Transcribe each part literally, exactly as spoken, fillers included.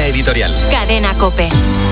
Línea editorial. Cadena COPE.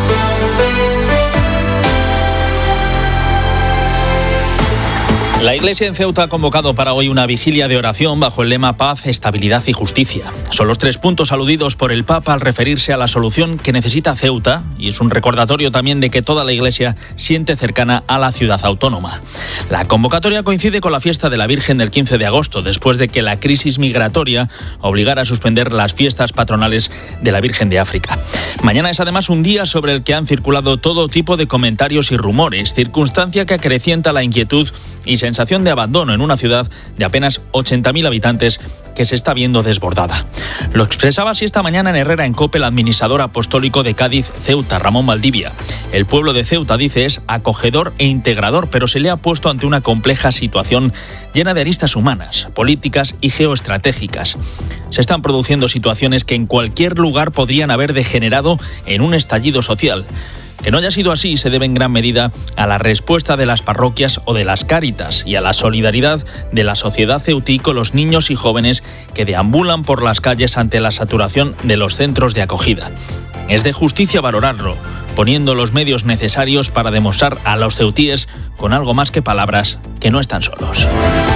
La Iglesia en Ceuta ha convocado para hoy una vigilia de oración bajo el lema Paz, Estabilidad y Justicia. Son los tres puntos aludidos por el Papa al referirse a la solución que necesita Ceuta, y es un recordatorio también de que toda la Iglesia siente cercana a la ciudad autónoma. La convocatoria coincide con la fiesta de la Virgen del quince de agosto, después de que la crisis migratoria obligara a suspender las fiestas patronales de la Virgen de África. Mañana es además un día sobre el que han circulado todo tipo de comentarios y rumores, circunstancia que acrecienta la inquietud y sensación de abandono en una ciudad de apenas ochenta mil habitantes que se está viendo desbordada. Lo expresaba así esta mañana en Herrera en COPE el administrador apostólico de Cádiz, Ceuta, Ramón Valdivia. El pueblo de Ceuta, dice, es acogedor e integrador, pero se le ha puesto ante una compleja situación llena de aristas humanas, políticas y geoestratégicas. Se están produciendo situaciones que en cualquier lugar podrían haber degenerado en un estallido social. Que no haya sido así se debe en gran medida a la respuesta de las parroquias o de las Cáritas y a la solidaridad de la sociedad ceutí con los niños y jóvenes que deambulan por las calles ante la saturación de los centros de acogida. Es de justicia valorarlo, poniendo los medios necesarios para demostrar a los ceutíes, con algo más que palabras, que no están solos.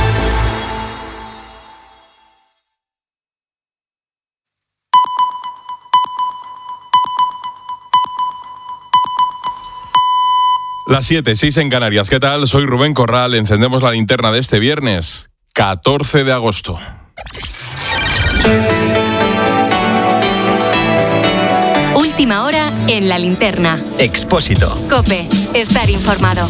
Las siete, seis en Canarias. ¿Qué tal? Soy Rubén Corral. Encendemos la linterna de este viernes, catorce de agosto. Última hora en la linterna. Expósito. COPE. Estar informado.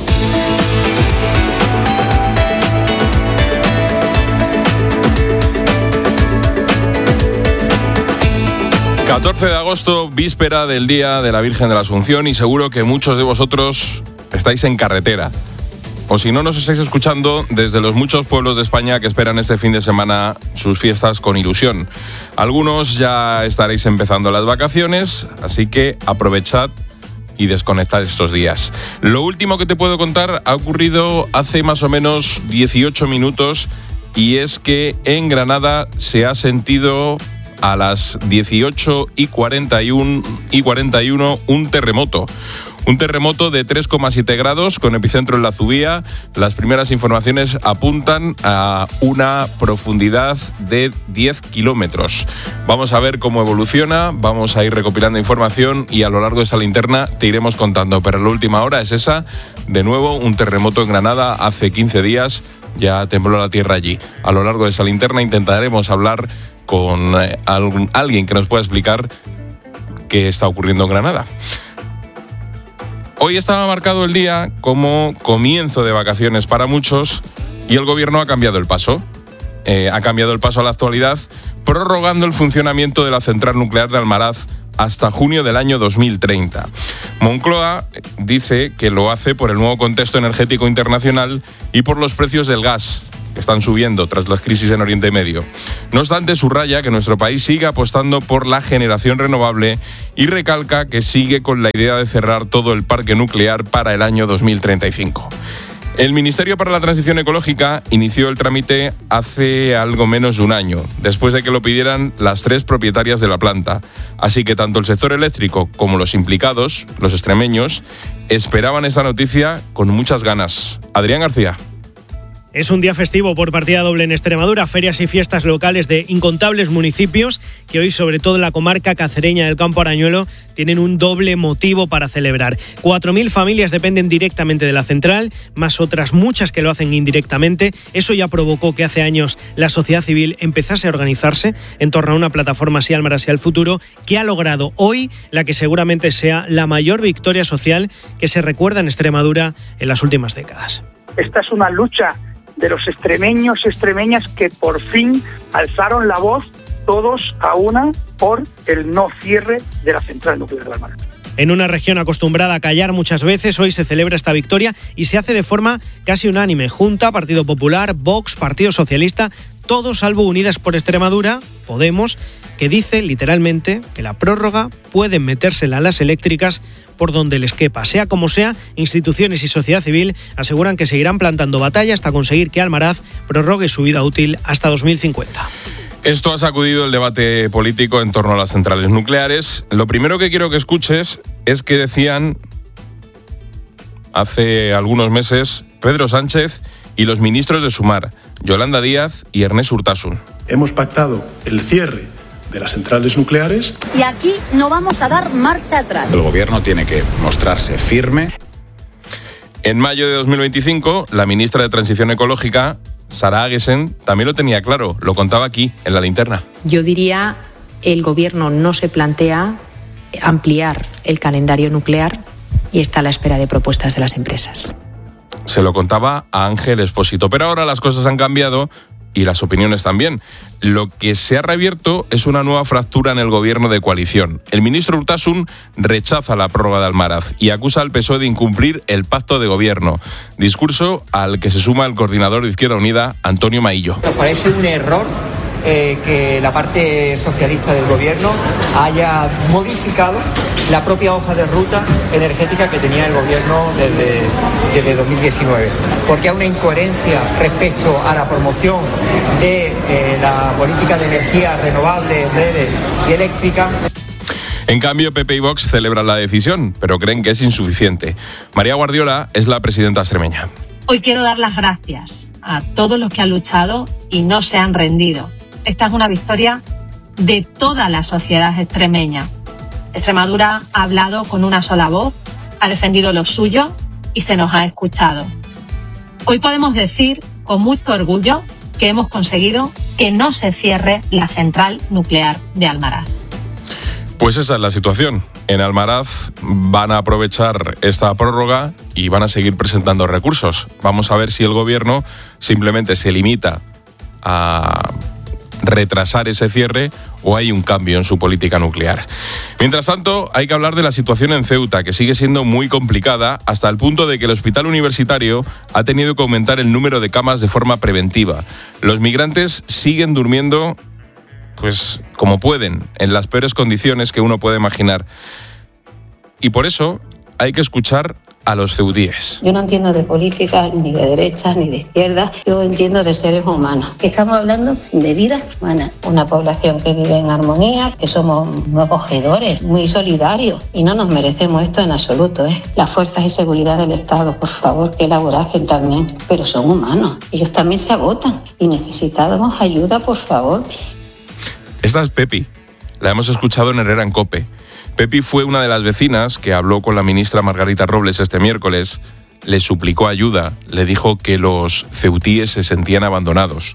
catorce de agosto, víspera del Día de la Virgen de la Asunción, y seguro que muchos de vosotros estáis en carretera. O si no, nos estáis escuchando desde los muchos pueblos de España que esperan este fin de semana sus fiestas con ilusión. Algunos ya estaréis empezando las vacaciones, así que aprovechad y desconectad estos días. Lo último que te puedo contar ha ocurrido hace más o menos dieciocho minutos, y es que en Granada se ha sentido a las dieciocho y cuarenta y uno un terremoto. Un terremoto de tres coma siete grados con epicentro en la Zubía. Las primeras informaciones apuntan a una profundidad de diez kilómetros. Vamos a ver cómo evoluciona, vamos a ir recopilando información y a lo largo de esa linterna te iremos contando. Pero la última hora es esa. De nuevo, un terremoto en Granada hace quince días. Ya tembló la tierra allí. A lo largo de esa linterna intentaremos hablar con eh, algún, alguien que nos pueda explicar qué está ocurriendo en Granada. Hoy estaba marcado el día como comienzo de vacaciones para muchos y el gobierno ha cambiado el paso. Eh, ha cambiado el paso a la actualidad, prorrogando el funcionamiento de la central nuclear de Almaraz hasta junio del año dos mil treinta. Moncloa dice que lo hace por el nuevo contexto energético internacional y por los precios del gas, que están subiendo tras las crisis en Oriente Medio. No obstante, subraya que nuestro país sigue apostando por la generación renovable y recalca que sigue con la idea de cerrar todo el parque nuclear para el año dos mil treinta y cinco. El Ministerio para la Transición Ecológica inició el trámite hace algo menos de un año, después de que lo pidieran las tres propietarias de la planta. Así que tanto el sector eléctrico como los implicados, los extremeños, esperaban esta noticia con muchas ganas. Adrián García. Es un día festivo por partida doble en Extremadura, ferias y fiestas locales de incontables municipios que hoy, sobre todo en la comarca cacereña del Campo Arañuelo, tienen un doble motivo para celebrar. cuatro mil familias dependen directamente de la central, más otras muchas que lo hacen indirectamente. Eso ya provocó que hace años la sociedad civil empezase a organizarse en torno a una plataforma así, Almaraz hacia el futuro, que ha logrado hoy la que seguramente sea la mayor victoria social que se recuerda en Extremadura en las últimas décadas. Esta es una lucha de los extremeños y extremeñas que por fin alzaron la voz todos a una por el no cierre de la central nuclear de Almaraz. En una región acostumbrada a callar muchas veces, hoy se celebra esta victoria y se hace de forma casi unánime. Junta, Partido Popular, Vox, Partido Socialista, todos salvo Unidas por Extremadura, Podemos, que dice literalmente que la prórroga pueden metérsela a las eléctricas por donde les quepa. Sea como sea, instituciones y sociedad civil aseguran que seguirán plantando batalla hasta conseguir que Almaraz prorrogue su vida útil hasta dos mil cincuenta. Esto ha sacudido el debate político en torno a las centrales nucleares. Lo primero que quiero que escuches es que decían hace algunos meses Pedro Sánchez y los ministros de Sumar, Yolanda Díaz y Ernest Urtasun. Hemos pactado el cierre de las centrales nucleares. Y aquí no vamos a dar marcha atrás. El gobierno tiene que mostrarse firme. En mayo de dos mil veinticinco, la ministra de Transición Ecológica, Sara Agesen, también lo tenía claro, lo contaba aquí, en La Linterna. Yo diría, el gobierno no se plantea ampliar el calendario nuclear y está a la espera de propuestas de las empresas. Se lo contaba a Ángel Expósito, pero ahora las cosas han cambiado y las opiniones también. Lo que se ha reabierto es una nueva fractura en el gobierno de coalición. El ministro Urtasun rechaza la prórroga de Almaraz y acusa al P S O E de incumplir el pacto de gobierno. Discurso al que se suma el coordinador de Izquierda Unida, Antonio Maillo. Nos parece un error eh, que la parte socialista del gobierno haya modificado la propia hoja de ruta energética que tenía el gobierno desde, desde dos mil diecinueve. Porque hay una incoherencia respecto a la promoción de eh, la política de energías renovables, verdes y eléctricas. En cambio, P P y Vox celebran la decisión, pero creen que es insuficiente. María Guardiola es la presidenta extremeña. Hoy quiero dar las gracias a todos los que han luchado y no se han rendido. Esta es una victoria de toda la sociedad extremeña. Extremadura ha hablado con una sola voz, ha defendido lo suyo y se nos ha escuchado. Hoy podemos decir con mucho orgullo que hemos conseguido que no se cierre la central nuclear de Almaraz. Pues esa es la situación. En Almaraz van a aprovechar esta prórroga y van a seguir presentando recursos. Vamos a ver si el gobierno simplemente se limita a retrasar ese cierre o hay un cambio en su política nuclear. Mientras tanto, hay que hablar de la situación en Ceuta, que sigue siendo muy complicada hasta el punto de que el hospital universitario ha tenido que aumentar el número de camas de forma preventiva. Los migrantes siguen durmiendo, pues como pueden, en las peores condiciones que uno puede imaginar. Y por eso hay que escuchar a los ceutíes. Yo no entiendo de política, ni de derecha, ni de izquierda. Yo entiendo de seres humanos. Estamos hablando de vidas humanas. Una población que vive en armonía, que somos muy acogedores, muy solidarios. Y no nos merecemos esto en absoluto, ¿eh? Las fuerzas de seguridad del Estado, por favor, que elaborasen también. Pero son humanos. Ellos también se agotan. Y necesitamos ayuda, por favor. Esta es Pepi. La hemos escuchado en Herrera en COPE. Pepi fue una de las vecinas que habló con la ministra Margarita Robles este miércoles, le suplicó ayuda, le dijo que los ceutíes se sentían abandonados.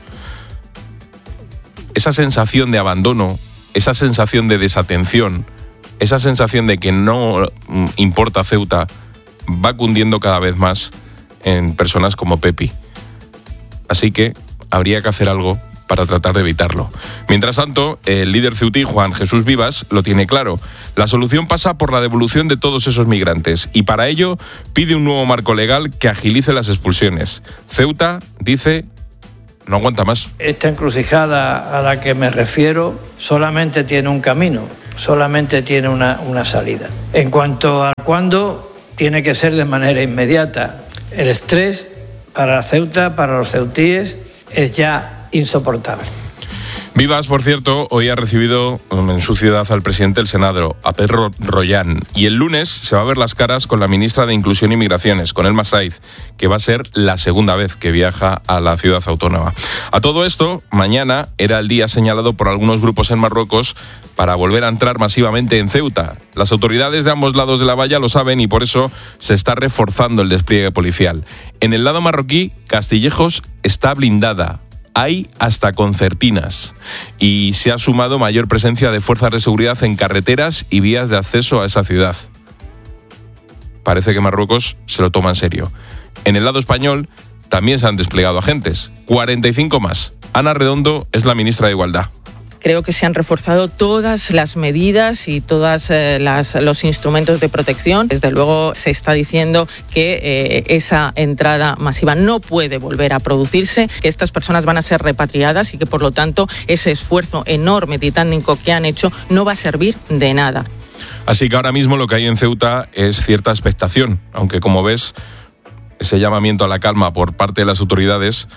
Esa sensación de abandono, esa sensación de desatención, esa sensación de que no importa Ceuta, va cundiendo cada vez más en personas como Pepi. Así que habría que hacer algo para tratar de evitarlo. Mientras tanto, el líder ceutí, Juan Jesús Vivas, lo tiene claro. La solución pasa por la devolución de todos esos migrantes y para ello pide un nuevo marco legal que agilice las expulsiones. Ceuta, dice, no aguanta más. Esta encrucijada a la que me refiero solamente tiene un camino, solamente tiene una, una salida. En cuanto a cuándo, tiene que ser de manera inmediata. El estrés para Ceuta, para los ceutíes, es ya insoportable. Vivas, por cierto, hoy ha recibido en su ciudad al presidente del Senado, a Pedro Rollán, y el lunes se va a ver las caras con la ministra de Inclusión y Migraciones, con Elma Saiz, que va a ser la segunda vez que viaja a la ciudad autónoma. A todo esto, mañana era el día señalado por algunos grupos en Marruecos para volver a entrar masivamente en Ceuta. Las autoridades de ambos lados de la valla lo saben y por eso se está reforzando el despliegue policial. En el lado marroquí, Castillejos está blindada. Hay hasta concertinas y se ha sumado mayor presencia de fuerzas de seguridad en carreteras y vías de acceso a esa ciudad. Parece que Marruecos se lo toma en serio. En el lado español también se han desplegado agentes, cuarenta y cinco más. Ana Redondo es la ministra de Igualdad. Creo que se han reforzado todas las medidas y todos eh, los instrumentos de protección. Desde luego se está diciendo que eh, esa entrada masiva no puede volver a producirse, que estas personas van a ser repatriadas y que por lo tanto ese esfuerzo enorme, titánico que han hecho no va a servir de nada. Así que ahora mismo lo que hay en Ceuta es cierta expectación, aunque como ves, ese llamamiento a la calma por parte de las autoridades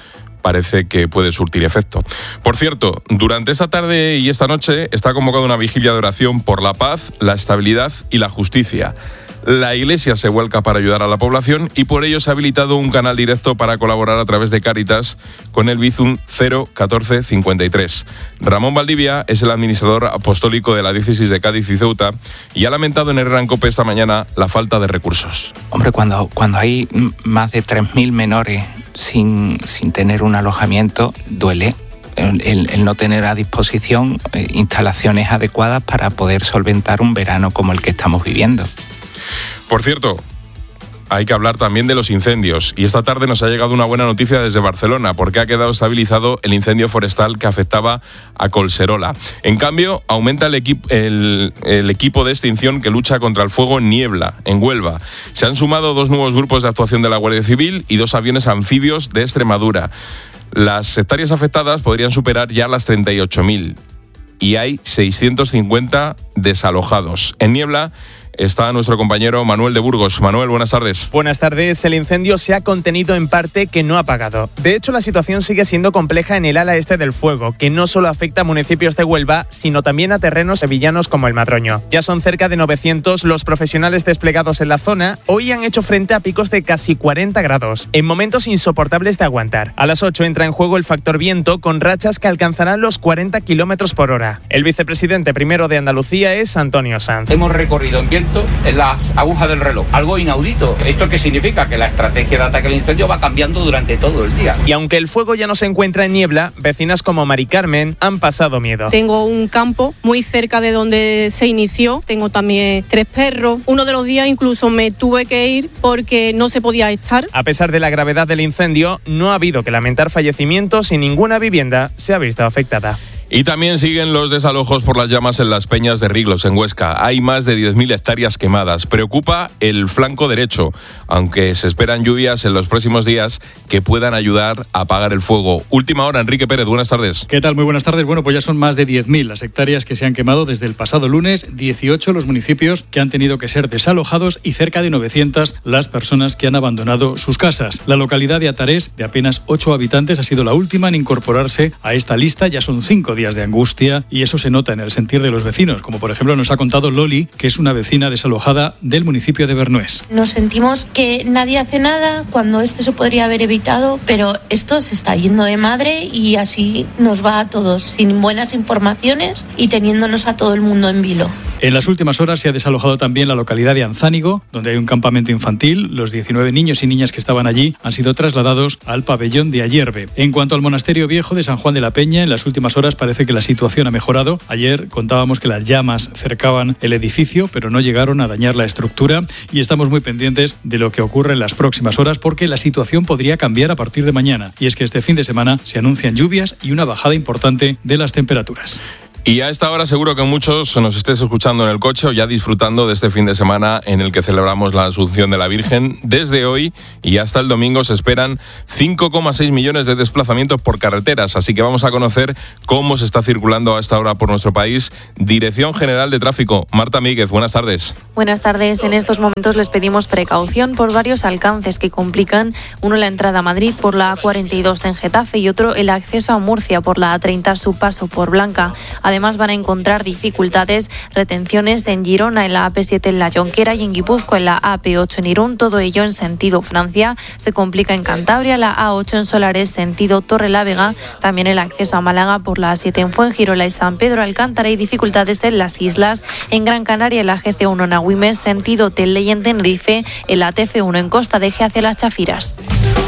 parece que puede surtir efecto. Por cierto, durante esta tarde y esta noche está convocada una vigilia de oración por la paz, la estabilidad y la justicia. La Iglesia se vuelca para ayudar a la población y por ello se ha habilitado un canal directo para colaborar a través de Cáritas con el Bizum cero catorce cincuenta y tres. Ramón Valdivia es el administrador apostólico de la diócesis de Cádiz y Ceuta y ha lamentado en Herrera en Cope esta mañana la falta de recursos. Hombre, cuando, cuando hay más de tres mil menores sin, sin tener un alojamiento, duele. El, el no tener a disposición instalaciones adecuadas para poder solventar un verano como el que estamos viviendo. Por cierto, hay que hablar también de los incendios. Y esta tarde nos ha llegado una buena noticia desde Barcelona, porque ha quedado estabilizado el incendio forestal que afectaba a Collserola. En cambio, aumenta el, equip- el, el equipo de extinción que lucha contra el fuego en Niebla, en Huelva. Se han sumado dos nuevos grupos de actuación de la Guardia Civil y dos aviones anfibios de Extremadura. Las hectáreas afectadas podrían superar ya las treinta y ocho mil. Y hay seiscientos cincuenta desalojados. En Niebla está nuestro compañero Manuel de Burgos. Manuel, buenas tardes. Buenas tardes. El incendio se ha contenido en parte, que no ha apagado. De hecho, la situación sigue siendo compleja en el ala este del fuego, que no solo afecta a municipios de Huelva, sino también a terrenos sevillanos como el Madroño. Ya son cerca de novecientos los profesionales desplegados en la zona. Hoy han hecho frente a picos de casi cuarenta grados, en momentos insoportables de aguantar. A las ocho entra en juego el factor viento, con rachas que alcanzarán los cuarenta kilómetros por hora. El vicepresidente primero de Andalucía es Antonio Sanz. Hemos recorrido en viento en las agujas del reloj, algo inaudito. ¿Esto qué significa? Que la estrategia de ataque al incendio va cambiando durante todo el día. Y aunque el fuego ya no se encuentra en Niebla, vecinas como Mari Carmen han pasado miedo. Tengo un campo muy cerca de donde se inició, tengo también tres perros. Uno de los días incluso me tuve que ir porque no se podía estar. A pesar de la gravedad del incendio, no ha habido que lamentar fallecimientos y ninguna vivienda se ha visto afectada. Y también siguen los desalojos por las llamas en las Peñas de Riglos, en Huesca. Hay más de diez mil hectáreas quemadas. Preocupa el flanco derecho, aunque se esperan lluvias en los próximos días que puedan ayudar a apagar el fuego. Última hora, Enrique Pérez, buenas tardes. ¿Qué tal? Muy buenas tardes. Bueno, pues ya son más de diez mil las hectáreas que se han quemado desde el pasado lunes, dieciocho los municipios que han tenido que ser desalojados y cerca de novecientas las personas que han abandonado sus casas. La localidad de Atarés, de apenas ocho habitantes, ha sido la última en incorporarse a esta lista. Ya son cinco días de angustia y eso se nota en el sentir de los vecinos, como por ejemplo nos ha contado Loli, que es una vecina desalojada del municipio de Bernués. Nos sentimos que nadie hace nada cuando esto se podría haber evitado, pero esto se está yendo de madre y así nos va a todos, sin buenas informaciones y teniéndonos a todo el mundo en vilo. En las últimas horas se ha desalojado también la localidad de Anzánigo, donde hay un campamento infantil. Los diecinueve niños y niñas que estaban allí han sido trasladados al pabellón de Ayerbe. En cuanto al monasterio viejo de San Juan de la Peña, en las últimas horas parece que la situación ha mejorado. Ayer contábamos que las llamas cercaban el edificio, pero no llegaron a dañar la estructura y estamos muy pendientes de lo que ocurre en las próximas horas porque la situación podría cambiar a partir de mañana. Y es que este fin de semana se anuncian lluvias y una bajada importante de las temperaturas. Y a esta hora seguro que muchos nos estéis escuchando en el coche o ya disfrutando de este fin de semana en el que celebramos la Asunción de la Virgen. Desde hoy y hasta el domingo se esperan cinco coma seis millones de desplazamientos por carreteras, así que vamos a conocer cómo se está circulando a esta hora por nuestro país. Dirección General de Tráfico, Marta Míguez, buenas tardes. Buenas tardes. En estos momentos les pedimos precaución por varios alcances que complican. Uno, la entrada a Madrid por la A cuarenta y dos en Getafe y otro, el acceso a Murcia por la A treinta, su paso por Blanca. Además van a encontrar dificultades, retenciones en Girona, en la A P siete en La Jonquera y en Guipúzcoa, en la A P ocho en Irún, todo ello en sentido Francia. Se complica en Cantabria, la A ocho en Solares, sentido Torrelavega, también el acceso a Málaga por la A siete en Fuengirola y San Pedro Alcántara y dificultades en las islas. En Gran Canaria, la G C uno en Agüimes, sentido Telde y en Tenerife, el A T F uno en Costa de G hacia las Chafiras.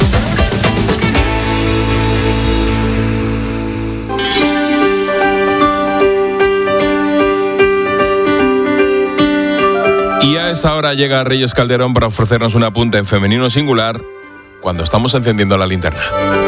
Y a esta hora llega Reyes Calderón para ofrecernos un apunte en femenino singular cuando estamos encendiendo la linterna.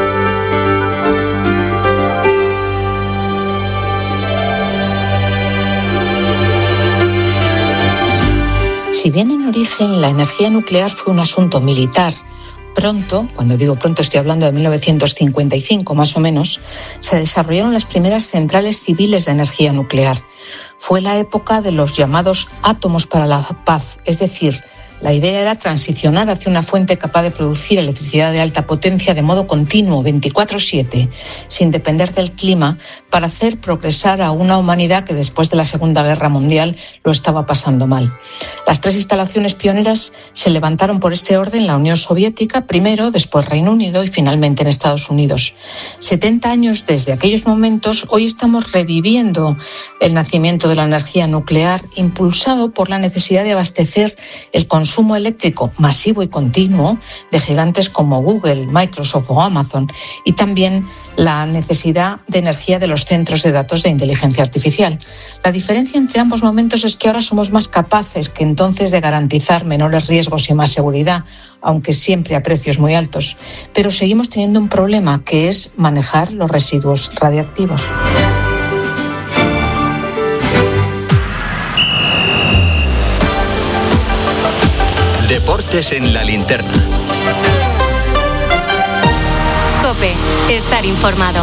Si bien en origen la energía nuclear fue un asunto militar, pronto, cuando digo pronto estoy hablando de mil novecientos cincuenta y cinco más o menos, se desarrollaron las primeras centrales civiles de energía nuclear. Fue la época de los llamados átomos para la paz, es decir, La idea era transicionar hacia una fuente capaz de producir electricidad de alta potencia de modo continuo, veinticuatro siete, sin depender del clima, para hacer progresar a una humanidad que después de la Segunda Guerra Mundial lo estaba pasando mal. Las tres instalaciones pioneras se levantaron por este orden en la Unión Soviética, primero, después Reino Unido y finalmente en Estados Unidos. setenta años desde aquellos momentos, hoy estamos reviviendo el nacimiento de la energía nuclear, impulsado por la necesidad de abastecer el consumo eléctrico masivo y continuo de gigantes como Google, Microsoft o Amazon, y también la necesidad de energía de los centros de datos de inteligencia artificial. La diferencia entre ambos momentos es que ahora somos más capaces que entonces de garantizar menores riesgos y más seguridad, aunque siempre a precios muy altos. Pero seguimos teniendo un problema, que es manejar los residuos radiactivos. Deportes en la linterna. COPE, estar informado.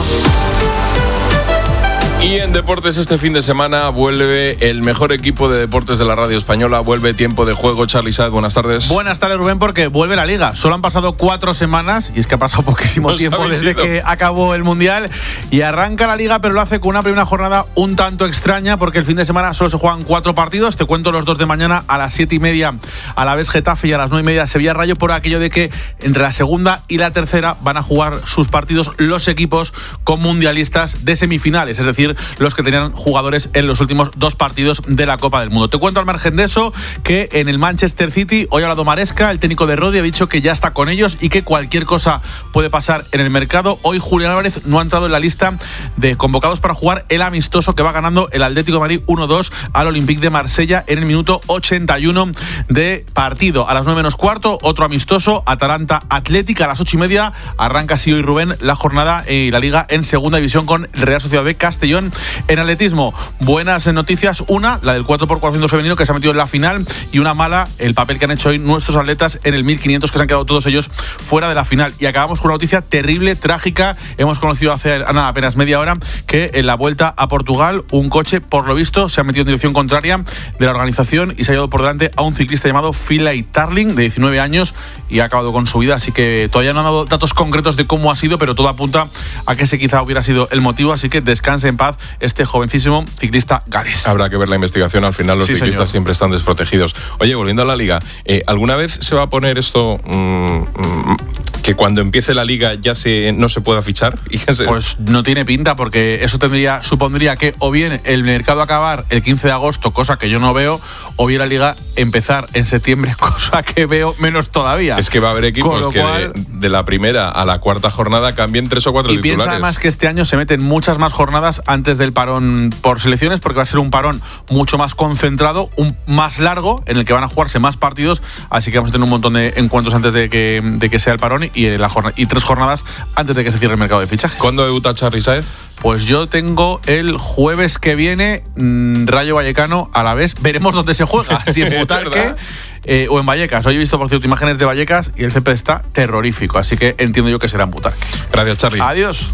Y en deportes este fin de semana vuelve el mejor equipo de deportes de la radio española, vuelve Tiempo de Juego. Charly Saez, buenas tardes. Buenas tardes, Rubén, porque vuelve la Liga. Solo han pasado cuatro semanas, y es que ha pasado poquísimo Nos tiempo desde ido. que acabó el Mundial, y arranca la Liga, pero lo hace con una primera jornada un tanto extraña, porque el fin de semana solo se juegan cuatro partidos. Te cuento los dos de mañana: a las siete y media a la vez Getafe y a las nueve y media Sevilla Rayo, por aquello de que entre la segunda y la tercera van a jugar sus partidos los equipos con mundialistas de semifinales, es decir, los que tenían jugadores en los últimos dos partidos de la Copa del Mundo. Te cuento al margen de eso que en el Manchester City hoy ha hablado Maresca, el técnico de Rodri, ha dicho que ya está con ellos y que cualquier cosa puede pasar en el mercado. Hoy Julián Álvarez no ha entrado en la lista de convocados para jugar el amistoso que va ganando el Atlético de Madrid uno dos al Olympique de Marsella en el minuto ochenta y uno de partido. A las nueve menos cuarto, otro amistoso, Atalanta Atlética. A las ocho y media arranca así hoy, Rubén, la jornada y la Liga en segunda división con Real Sociedad B Castellón. En atletismo, buenas noticias. Una, la del cuatro por cuatrocientos femenino, que se ha metido en la final, y una mala, el papel que han hecho hoy nuestros atletas en el mil quinientos, que se han quedado todos ellos fuera de la final. Y acabamos con una noticia terrible, trágica. Hemos conocido hace nada, apenas media hora, que en la vuelta a Portugal un coche, por lo visto, se ha metido en dirección contraria de la organización y se ha llevado por delante a un ciclista llamado Finlay Tarling, de diecinueve años, y ha acabado con su vida. Así que todavía no han dado datos concretos de cómo ha sido, pero todo apunta a que ese quizá hubiera sido el motivo. Así que descanse en paz este jovencísimo ciclista gales. Habrá que ver la investigación. Al final los sí, ciclistas señor. siempre están desprotegidos. Oye, volviendo a la Liga, eh, ¿alguna vez se va a poner esto mmm, mmm, que cuando empiece la Liga ya se, no se pueda fichar? Y que se... Pues no tiene pinta, porque eso tendría, supondría que o bien el mercado acabar el quince de agosto, cosa que yo no veo, o bien la Liga empezar en septiembre, cosa que veo menos todavía. Es que va a haber equipos que cual, de, de la primera a la cuarta jornada cambien tres o cuatro y titulares. Y piensa además que este año se meten muchas más jornadas antes del parón por selecciones, porque va a ser un parón mucho más concentrado, un más largo, en el que van a jugarse más partidos, así que vamos a tener un montón de encuentros antes de que, de que sea el parón y, la jornada, y tres jornadas antes de que se cierre el mercado de fichajes. ¿Cuándo debuta Charly Saez? Pues yo tengo el jueves que viene mmm, Rayo Vallecano a la vez. Veremos dónde se juega, si en Butarque eh, o en Vallecas. Hoy he visto, por cierto, imágenes de Vallecas y el césped está terrorífico, así que entiendo yo que será en Butarque. Gracias, Charly. Adiós.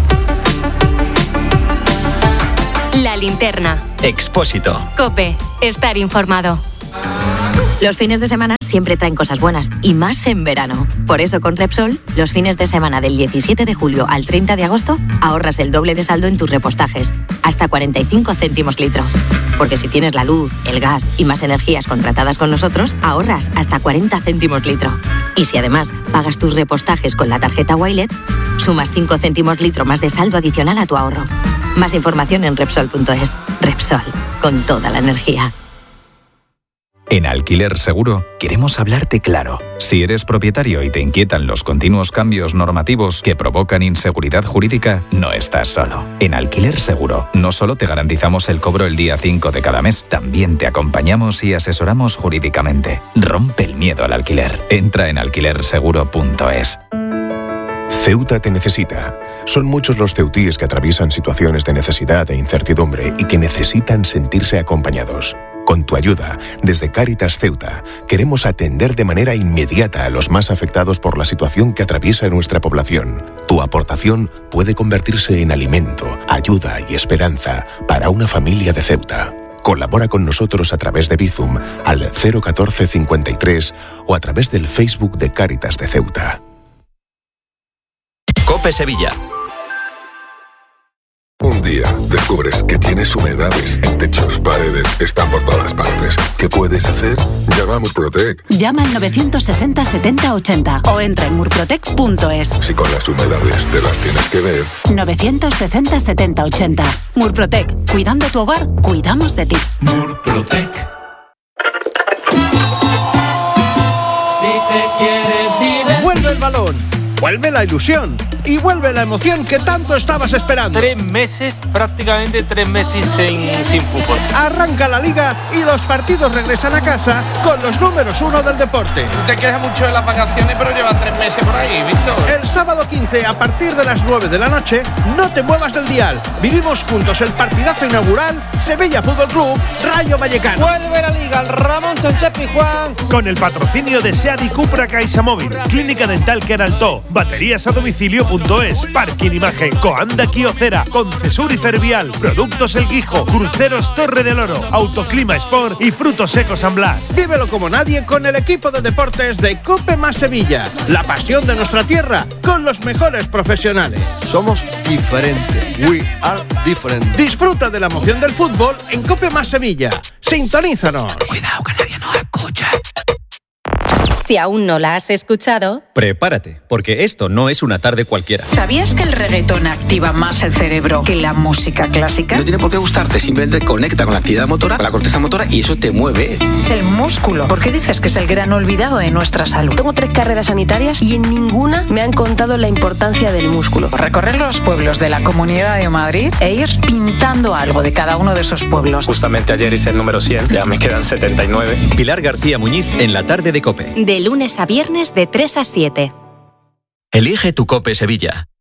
La linterna. Expósito. COPE, estar informado. Los fines de semana siempre traen cosas buenas, y más en verano. Por eso con Repsol, los fines de semana del diecisiete de julio al treinta de agosto, ahorras el doble de saldo en tus repostajes, hasta cuarenta y cinco céntimos litro. Porque si tienes la luz, el gas y más energías contratadas con nosotros, ahorras hasta cuarenta céntimos litro. Y si además pagas tus repostajes con la tarjeta Wilet, sumas cinco céntimos litro más de saldo adicional a tu ahorro. Más información en Repsol punto es. Repsol, con toda la energía. En Alquiler Seguro queremos hablarte claro. Si eres propietario y te inquietan los continuos cambios normativos que provocan inseguridad jurídica, no estás solo. En Alquiler Seguro no solo te garantizamos el cobro el día cinco de cada mes, también te acompañamos y asesoramos jurídicamente. Rompe el miedo al alquiler. Entra en alquiler seguro punto es. Ceuta te necesita. Son muchos los ceutíes que atraviesan situaciones de necesidad e incertidumbre y que necesitan sentirse acompañados. Con tu ayuda, desde Cáritas Ceuta, queremos atender de manera inmediata a los más afectados por la situación que atraviesa nuestra población. Tu aportación puede convertirse en alimento, ayuda y esperanza para una familia de Ceuta. Colabora con nosotros a través de Bizum al cero catorce cincuenta y tres o a través del Facebook de Cáritas de Ceuta. COPE Sevilla. Un día descubres que tienes humedades en techos, paredes, están por todas partes. ¿Qué puedes hacer? Llama a Murprotec. Llama al novecientos sesenta setenta ochenta o entra en murprotec punto es. Si con las humedades te las tienes que ver. novecientos sesenta setenta ochenta. Murprotec. Cuidando tu hogar, cuidamos de ti. Murprotec. Si te quieres divertir. Vuelve el balón. Vuelve la ilusión y vuelve la emoción que tanto estabas esperando. Tres meses, prácticamente tres meses sin, sin fútbol. Arranca la liga y los partidos regresan a casa con los números uno del deporte. Te quejas mucho de las vacaciones, pero llevas tres meses por ahí, Víctor. El sábado quince, a partir de las nueve de la noche, no te muevas del dial. Vivimos juntos el partidazo inaugural Sevilla Fútbol Club Rayo Vallecano. Vuelve la liga, el Ramón Sánchez Pizjuán. Con el patrocinio de SEAT y Cupra CaixaMóvil, Clínica Dental Queraltó, Baterías a domicilio punto es, Parking Imagen, Coanda Kiocera, Concesur y Fervial, Productos El Guijo, Cruceros Torre del Oro, Autoclima Sport y Frutos Secos San Blas. Vívelo como nadie con el equipo de deportes de COPE más Sevilla. La pasión de nuestra tierra con los mejores profesionales. Somos diferentes. We are different. Disfruta de la emoción del fútbol en COPE más Sevilla. Sintonízanos. Cuidado que nadie nos escucha. Si aún no la has escuchado, prepárate, porque esto no es una tarde cualquiera. ¿Sabías que el reggaetón activa más el cerebro que la música clásica? No tiene por qué gustarte, simplemente conecta con la actividad motora, con la corteza motora y eso te mueve. El músculo. ¿Por qué dices que es el gran olvidado de nuestra salud? Tengo tres carreras sanitarias y en ninguna me han contado la importancia del músculo. Recorrer los pueblos de la Comunidad de Madrid e ir pintando algo de cada uno de esos pueblos. Justamente ayer hice el número cien, ya me quedan setenta y nueve. Pilar García Muñiz en la tarde de COPE. de lunes a viernes de tres a siete. Elige tu COPE Sevilla.